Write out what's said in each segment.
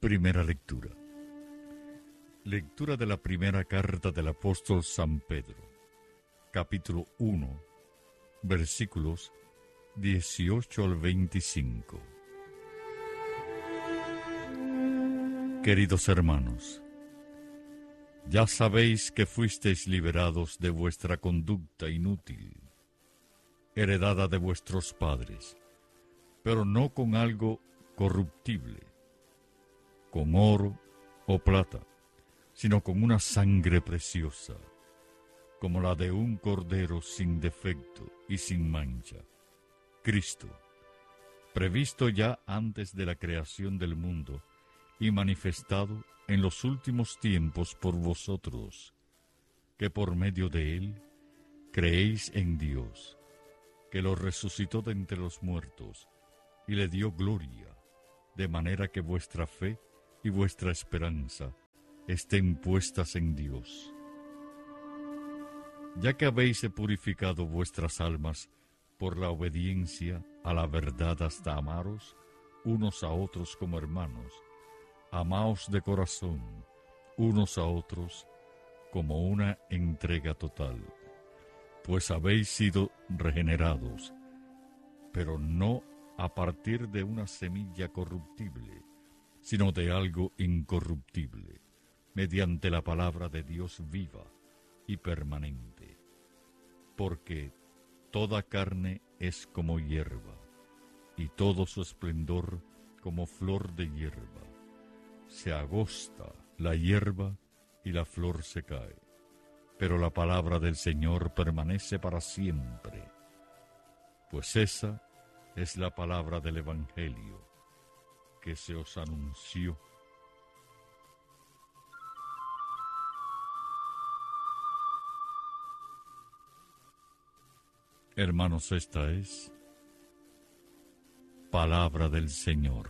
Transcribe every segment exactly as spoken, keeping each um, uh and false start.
Primera lectura. Lectura de la primera carta del apóstol San Pedro, capítulo uno, versículos dieciocho al veinticinco. Queridos hermanos, ya sabéis que fuisteis liberados de vuestra conducta inútil, heredada de vuestros padres, pero no con algo corruptible, con oro o plata, sino con una sangre preciosa, como la de un cordero sin defecto y sin mancha, Cristo, previsto ya antes de la creación del mundo y manifestado en los últimos tiempos por vosotros, que por medio de él creéis en Dios, que lo resucitó de entre los muertos y le dio gloria, de manera que vuestra fe y vuestra esperanza estén puestas en Dios. Ya que habéis purificado vuestras almas por la obediencia a la verdad hasta amaros unos a otros como hermanos, amaos de corazón unos a otros como una entrega total, pues habéis sido regenerados, pero no a partir de una semilla corruptible, sino de algo incorruptible, mediante la palabra de Dios viva y permanente. Porque toda carne es como hierba, y todo su esplendor como flor de hierba. Se agosta la hierba y la flor se cae, pero la palabra del Señor permanece para siempre. Pues esa es la palabra del Evangelio que se os anunció. Hermanos, esta es palabra del Señor.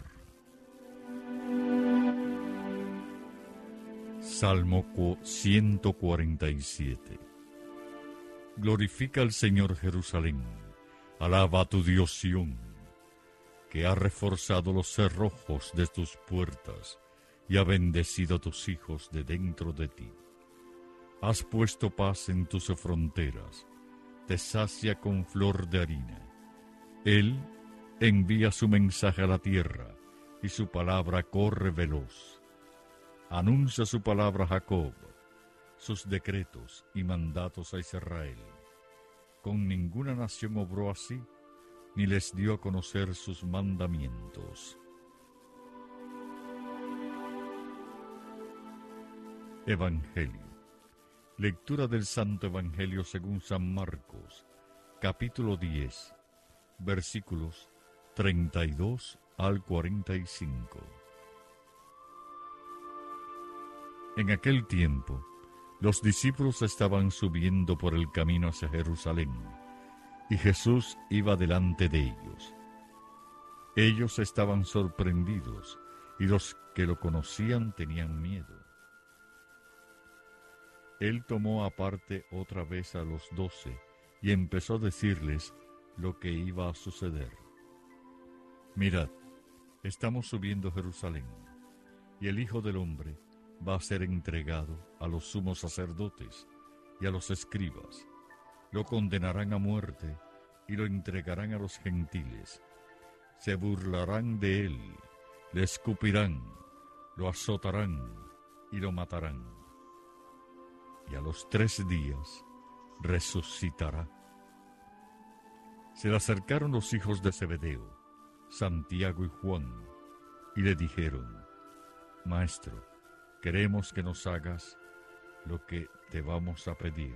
Salmo ciento cuarenta y siete. Glorifica al Señor Jerusalén, alaba a tu Dios Sión, que ha reforzado los cerrojos de tus puertas y ha bendecido a tus hijos de dentro de ti. Has puesto paz en tus fronteras, te sacia con flor de harina. Él envía su mensaje a la tierra y su palabra corre veloz. Anuncia su palabra a Jacob, sus decretos y mandatos a Israel. Con ninguna nación obró así, ni les dio a conocer sus mandamientos. Evangelio. Lectura del Santo Evangelio según San Marcos, capítulo diez, versículos treinta y dos al cuarenta y cinco. En aquel tiempo, los discípulos estaban subiendo por el camino hacia Jerusalén, y Jesús iba delante de ellos. Ellos estaban sorprendidos, y los que lo conocían tenían miedo. Él tomó aparte otra vez a los doce, y empezó a decirles lo que iba a suceder. Mirad, estamos subiendo a Jerusalén, y el Hijo del Hombre va a ser entregado a los sumos sacerdotes y a los escribas. Lo condenarán a muerte y lo entregarán a los gentiles. Se burlarán de él, le escupirán, lo azotarán y lo matarán. Y a los tres días resucitará. Se le acercaron los hijos de Zebedeo, Santiago y Juan, y le dijeron: Maestro, queremos que nos hagas lo que te vamos a pedir.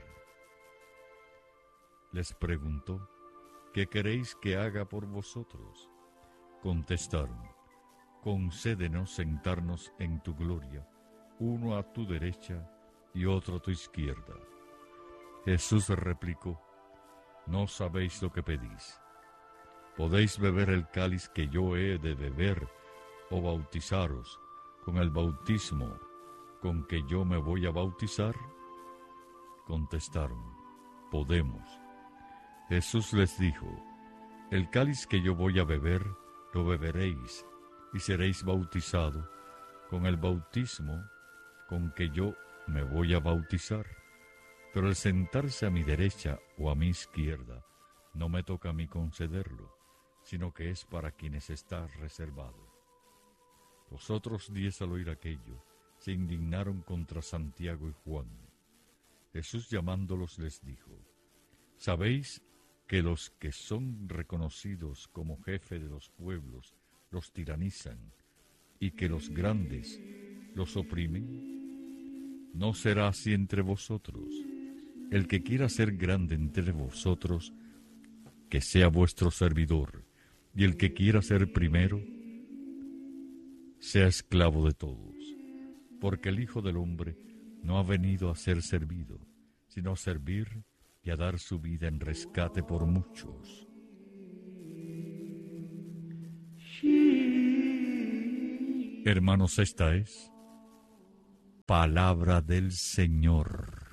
Les preguntó: ¿qué queréis que haga por vosotros? Contestaron: concédenos sentarnos en tu gloria, uno a tu derecha y otro a tu izquierda. Jesús replicó: no sabéis lo que pedís. ¿Podéis beber el cáliz que yo he de beber o bautizaros con el bautismo con que yo me voy a bautizar? Contestaron: podemos. Jesús les dijo: el cáliz que yo voy a beber, lo beberéis, y seréis bautizados, con el bautismo con que yo me voy a bautizar, pero el sentarse a mi derecha o a mi izquierda no me toca a mí concederlo, sino que es para quienes está reservado. Los otros diez, al oír aquello, se indignaron contra Santiago y Juan. Jesús, llamándolos, les dijo: ¿Sabéis que los que son reconocidos como jefe de los pueblos los tiranizan y que los grandes los oprimen? No será así entre vosotros. El que quiera ser grande entre vosotros, que sea vuestro servidor, y el que quiera ser primero, sea esclavo de todos. Porque el Hijo del Hombre no ha venido a ser servido, sino a servir y a dar su vida en rescate por muchos. Hermanos, esta es palabra del Señor.